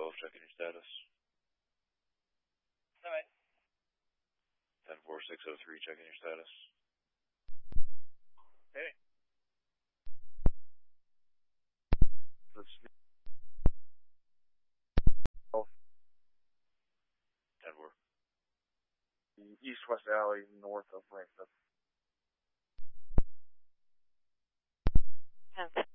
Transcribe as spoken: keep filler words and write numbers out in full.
twelve, checking your status. Alright. ten four six oh three, checking your status. Hey. That's ten four. the east-west alley north of Rainbow. ten